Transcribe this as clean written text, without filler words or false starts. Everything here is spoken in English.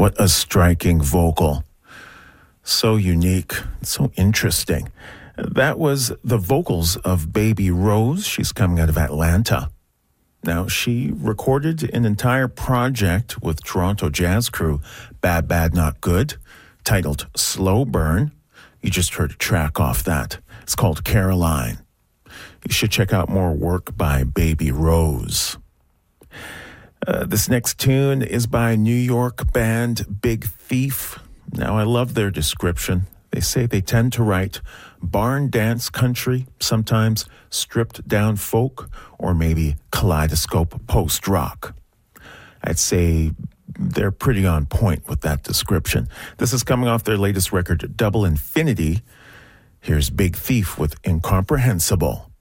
What a striking vocal. So unique, so interesting. That was the vocals of Baby Rose. She's coming out of Atlanta. Now, she recorded an entire project with Toronto jazz crew, Bad Bad Not Good, titled Slow Burn. You just heard a track off that. It's called Caroline. You should check out more work by Baby Rose. This next tune is by New York band Big Thief. Now, I love their description. They say they tend to write barn dance country, sometimes stripped down folk, or maybe kaleidoscope post-rock. I'd say they're pretty on point with that description. This is coming off their latest record, Double Infinity. Here's Big Thief with Incomprehensible.